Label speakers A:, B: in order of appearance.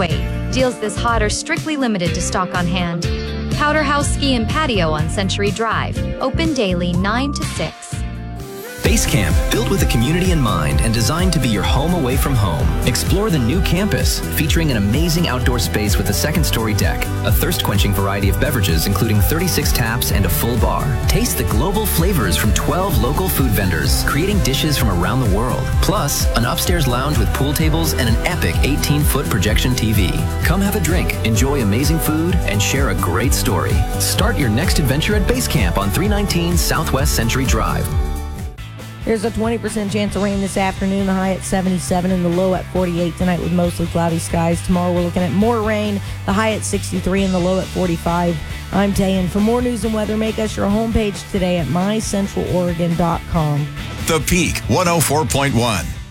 A: wait. Deals this hot are strictly limited to stock on hand. Powder House Ski and Patio on Century Drive. Open daily 9 to 6.
B: Base Camp, built with the community in mind and designed to be your home away from home. Explore the new campus, featuring an amazing outdoor space with a second-story deck, a thirst-quenching variety of beverages including 36 taps and a full bar. Taste the global flavors from 12 local food vendors, creating dishes from around the world. Plus, an upstairs lounge with pool tables and an epic 18-foot projection TV. Come have a drink, enjoy amazing food, and share a great story. Start your next adventure at Base Camp on 319 Southwest Century Drive.
C: There's a 20% chance of rain this afternoon, the high at 77 and the low at 48 tonight with mostly cloudy skies. Tomorrow we're looking at more rain, the high at 63 and the low at 45. I'm Tayan. For more news and weather, make us your homepage today at mycentraloregon.com.
D: The Peak 104.1.